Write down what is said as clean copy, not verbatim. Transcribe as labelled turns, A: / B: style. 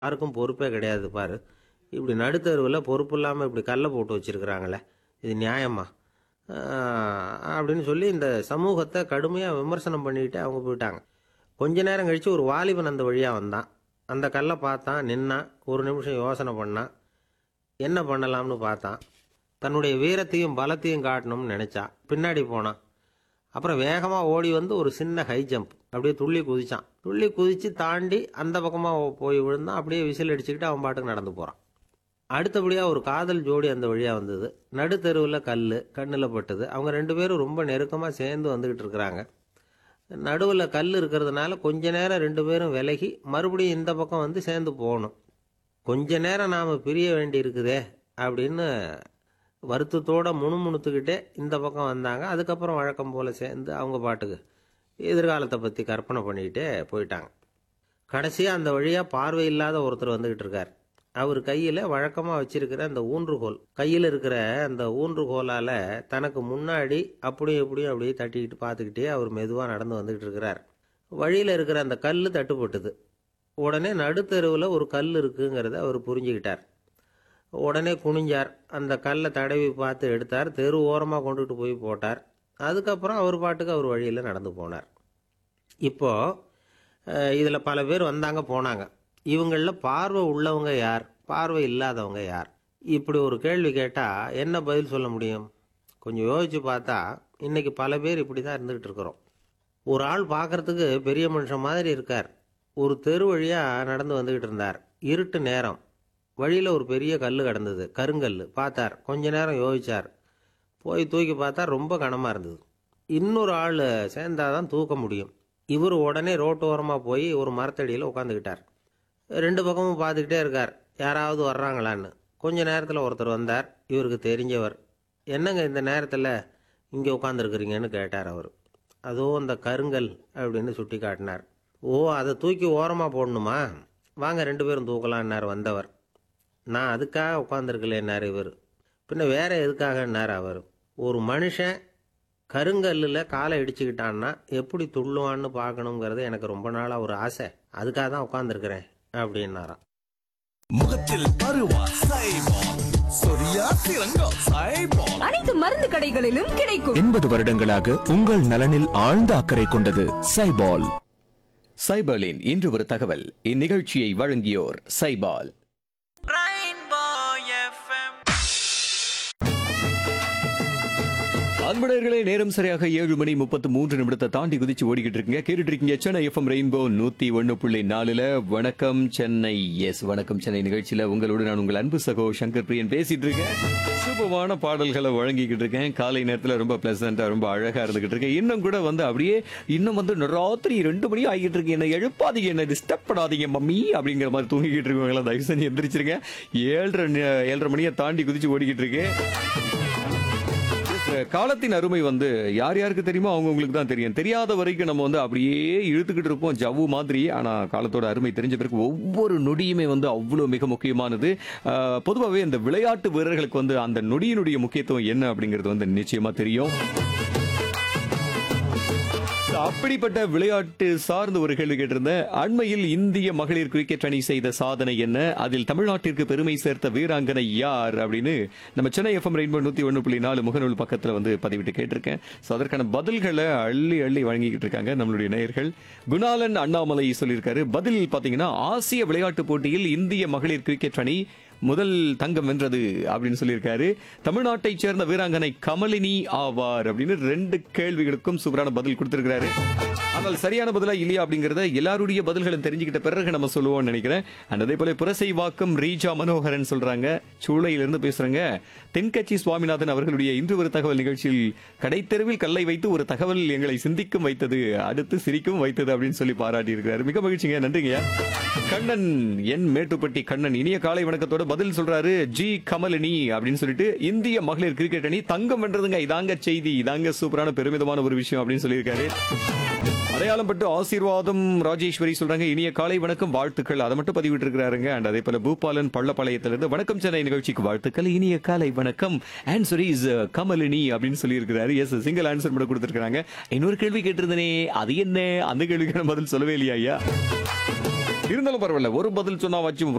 A: யாருக்கும் பொறுப்பே கிடையாது பாரு. இப்படி நடுத்தெருவில் பொறுப்பு இல்லாமல் இப்படி கல்லை போட்டு வச்சிருக்கிறாங்களே, இது நியாயமா? அப்படின்னு சொல்லி இந்த சமூகத்தை கடுமையாக விமர்சனம் பண்ணிக்கிட்டு அவங்க போயிட்டாங்க. கொஞ்ச நேரம் கழித்து ஒரு வாலிபன் அந்த வழியாக வந்தான். அந்த கல்லை பார்த்தான், நின்னான், ஒரு நிமிஷம் யோசனை பண்ணான். என்ன பண்ணலாம்னு பார்த்தான். தன்னுடைய வீரத்தையும் பலத்தையும் காட்டணும்னு நினச்சான். பின்னாடி போனான். அப்புறம் வேகமாக ஓடி வந்து ஒரு சின்ன ஹை ஜம்ப் அப்படியே துள்ளி குதிச்சான். துள்ளி குதித்து தாண்டி அந்த பக்கமாக போய் விழுந்தான். அப்படியே விசில் அடிச்சுக்கிட்டு அவன் பாட்டுக்கு நடந்து போகிறான். அடுத்தபடியாக ஒரு காதல் ஜோடி அந்த வழியாக வந்தது. நடுத்தெருவில் கல் கண்ணில் பட்டது. அவங்க ரெண்டு பேரும் ரொம்ப நெருக்கமாக சேர்ந்து வந்துக்கிட்டு இருக்கிறாங்க. நடுவில் கல் இருக்கிறதுனால கொஞ்ச நேரம் ரெண்டு பேரும் விலகி மறுபடியும் இந்த பக்கம் வந்து சேர்ந்து போகணும். கொஞ்ச நேரம் நாம் பிரிய வேண்டி இருக்குதே அப்படின்னு வருத்தத்தோடு முணுமுணுத்துக்கிட்டே இந்த பக்கம் வந்தாங்க. அதுக்கப்புறம் வழக்கம் போல் சேர்ந்து அவங்க பாட்டுக்கு எதிர்காலத்தை பற்றி கற்பனை பண்ணிக்கிட்டே போயிட்டாங்க. கடைசியாக அந்த வழியாக பார்வை இல்லாத ஒருத்தர் வந்துக்கிட்டு இருக்கார். அவர் கையில் வழக்கமாக வச்சிருக்கிற அந்த ஊன்றுகோல், கையில் இருக்கிற அந்த ஊன்றுகோலால் தனக்கு முன்னாடி அப்படியும் இப்படியும் அப்படியே தட்டிக்கிட்டு பார்த்துக்கிட்டே அவர் மெதுவாக நடந்து வந்துக்கிட்டு இருக்கிறார். வழியில் இருக்கிற அந்த கல் தட்டுப்பட்டுது. உடனே நடுத்தெருவில் ஒரு கல் இருக்குங்கிறத அவர் புரிஞ்சுக்கிட்டார். உடனே குனிஞ்சார். அந்த கல்லை தடவி பார்த்து எடுத்தார். தெரு ஓரமாக கொண்டுட்டு போய் போட்டார். அதுக்கப்புறம் அவர் பாட்டுக்கு அவர் வழியில் நடந்து போனார். இப்போது இதில் பல பேர் வந்தாங்க போனாங்க. இவங்களில் பார்வை உள்ளவங்க யார், பார்வை இல்லாதவங்க யார்? இப்படி ஒரு கேள்வி கேட்டால் என்ன பதில் சொல்ல முடியும்? கொஞ்சம் யோசித்து பார்த்தா இன்றைக்கி பல பேர் இப்படி தான் இருந்துக்கிட்டு இருக்கிறோம். ஒரு ஆள் பார்க்குறதுக்கு பெரிய மனுஷன் மாதிரி இருக்கார். ஒரு தெரு வழியாக நடந்து வந்துக்கிட்டு இருந்தார். இருட்டு நேரம். வழியில் ஒரு பெரிய கல் கிடந்தது, கருங்கல். பார்த்தார். கொஞ்ச நேரம் யோசித்தார். போய் தூக்கி பார்த்தா ரொம்ப கனமாக இருந்தது. இன்னொரு ஆள் சேர்ந்தாதான் தூக்க முடியும். இவர் உடனே ரோட்டு ஓரமாக போய் ஒரு மரத்தடியில் உட்காந்துக்கிட்டார். ரெண்டு பக்கமும் பார்த்துக்கிட்டே இருக்கார், யாராவது வர்றாங்களான்னு. கொஞ்ச நேரத்தில் ஒருத்தர் வந்தார். இவருக்கு தெரிஞ்சவர். என்னங்க இந்த நேரத்தில் இங்கே உட்காந்துருக்குறீங்கன்னு கேட்டார் அவர். அதோ அந்த கருங்கல் அப்படின்னு சுட்டி காட்டினார். ஓ, அதை தூக்கி ஓரமாக போடணுமா? வாங்க ரெண்டு பேரும் தூக்கலான்னார் வந்தவர். நான் அதுக்காக உட்காந்துருக்கலேன்னார் இவர். பின்ன வேற எதுக்காகன்னார் அவர். ஒரு மனுஷன் கருங்கல்லில் காலை இடிச்சுக்கிட்டான்னா எப்படி துள்ளுவான்னு பார்க்கணுங்கிறது எனக்கு ரொம்ப நாளாக ஒரு ஆசை. அதுக்காக தான் உட்காந்துருக்கிறேன் அப்படின்னாராம்.
B: முகத்தில் பருவா சைபால், சொரியா சிறங்கா சைபால்.
C: அனைத்து மருந்து கடைகளிலும் கிடைக்கும்.
D: 80 வருடங்களாக உங்கள் நலனில் ஆழ்ந்த அக்கறை கொண்டது சைபால்.
E: சைபாலின் இன்று ஒரு தகவல். இந்நிகழ்ச்சியை வழங்கியோர் சைபால். அன்புடையர்களே, நேரம் சரியாக 7:33 தாண்டி குதிச்சு ஓடிக்கிட்டு இருக்கீங்க. கேட்டுட்டு இருக்கீங்க சென்னை எஃப்எம் ரெயின்போ 101.4. வணக்கம் சென்னை. எஸ், வணக்கம் சென்னை நிகழ்ச்சியில உங்களோட நான் உங்கள் அன்பு சகோ சங்கர் பிரியன் பேசிட்டு இருக்கேன். சூப்பரான பாடல்களை வழங்கிக்கிட்டு இருக்கேன். காலை நேரத்தில் ரொம்ப பிளசண்டா, ரொம்ப அழகா இருந்துகிட்டு இருக்கேன். இன்னும் கூட அப்படியே இன்னும் ராத்திரி 2 மணி ஆகிட்டு இருக்கு. என்ன எழுப்பாதீங்க, என்ன டிஸ்டர்ப் பண்ணாதீங்க மம்மி அப்படிங்கிற மாதிரி தூங்கிக்கிட்டு இருக்கவங்களா தயவு செஞ்சு எந்திரிச்சிருங்க. 7:30 மணியை தாண்டி குதிச்சு ஓடிக்கிட்டு இருக்கு. காலத்தின் அருமை யார் யாருக்கு தெரியுமோ அவங்களுக்கு தான் தெரியும். தெரியாத வரைக்கும் நம்ம அப்படியே இழுத்துக்கிட்டு இருப்போம் ஜவ்வு மாதிரி. ஆனா காலத்தோட அருமை தெரிஞ்ச பிறகு ஒவ்வொரு நொடியுமே அவ்வளவு மிக முக்கியமானது. பொதுவாகவே இந்த விளையாட்டு வீரர்களுக்கு அந்த நொடியினுடைய முக்கியத்துவம் என்ன அப்படிங்கிறது நிச்சயமா தெரியும். அப்படிப்பட்ட விளையாட்டு சார்ந்த ஒரு கேள்வி கேட்டிருந்தேன். அண்மையில் இந்திய மகளிர் கிரிக்கெட் அணி செய்த சாதனை என்ன, அதில் தமிழ்நாட்டிற்கு பெருமை சேர்த்த வீராங்கனை யார் அப்படின்னு நம்ம சென்னை எஃப்எம் ரெயின்போ 101.4 முகநூல் பக்கத்துல பதிவிட்டு கேட்டிருக்கேன். அதற்கான பதில்களை அள்ளி அள்ளி வழங்கிக்கிட்டு இருக்காங்க நம்மளுடைய நேயர்கள். குணாலன் அண்ணாமலை சொல்லியிருக்காரு. பதில் பாத்தீங்கன்னா, ஆசிய விளையாட்டு போட்டியில் இந்திய மகளிர் கிரிக்கெட் அணி முதல் தங்கம் வென்றது அப்படின்னு சொல்லியிருக்காரு. தமிழ்நாட்டை சேர்ந்த வீராங்கனை கமலினி ஆவார் அப்படின்னு 2 கேள்விகளுக்கும் சூப்பரான பதில் கொடுத்திருக்கிறாரு. ஆனால் சரியான பதிலா இல்லையா அப்படிங்கறத எல்லாருடைய பதில்களும் தெரிஞ்சுக்கிட்ட பிறகு நம்ம சொல்லுவோம் நினைக்கிறேன். அதே போல புரசைவாக்கம் ரீஜா மனோகரன் சொல்றாங்க, சூளையிலிருந்து பேசுறாங்க. தென்கட்சி சுவாமிநாதன் அவர்களுடைய இன்று ஒரு தகவல் நிகழ்ச்சியில் கடைத்தெருவில் கல்லை வைத்து ஒரு தகவல் எங்களை சிந்திக்கும் வைத்தது, அடுத்து சிரிக்கும் வைத்தது அப்படின்னு சொல்லி பாராட்டி இருக்கிறாரு. மிக மகிழ்ச்சிங்க, நன்றிங்க. கண்ணன் என் மேட்டுப்பட்டி கண்ணன் இனிய காலை வணக்கத்தோட பதில் சொல்றாரு. ஜி கமலினி அப்படின்னு சொல்லிட்டு, இந்திய மகளிர் கிரிக்கெட் அணி தங்கம் வென்றதுங்க, இதாங்க செய்தி, இதாங்க சூப்பரான பெருமிதமான ஒரு விஷயம் அப்படின்னு சொல்லியிருக்காரு. அடையாளம் பட்டு ஆசீர்வாதம் ராஜேஸ்வரி சொல்றாங்க, இனிய காலை வணக்கம் வாழ்த்துக்கள். அதை மட்டும் பதிவிட்டு இருக்கிறாருங்க. அண்ட் அதே போல பூபாலன் பள்ளப்பாளையத்திலிருந்து வணக்கம் சென்னை நிகழ்ச்சிக்கு வாழ்த்துக்கள், இனிய காலை வணக்கம். ஆன்சர் இஸ் கமலினி அப்படின்னு சொல்லி இருக்கிறாரு. எஸ், சிங்கிள் ஆன்சர் மட்டும் கொடுத்திருக்காங்க. இன்னொரு கேள்வி கேட்டிருந்தனே, அது என்ன? அந்த கேள்விக்கான பதில் சொல்லவே இல்லையா ஐயா? இருந்தாலும் பரவாயில்ல, ஒரு பதில் சொன்னா வச்சு